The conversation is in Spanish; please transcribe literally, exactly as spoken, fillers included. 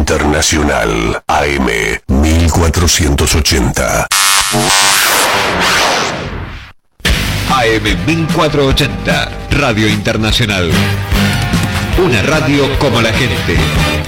Internacional A M mil cuatrocientos ochenta. A M mil cuatrocientos ochenta, Radio Internacional. Una radio como la gente.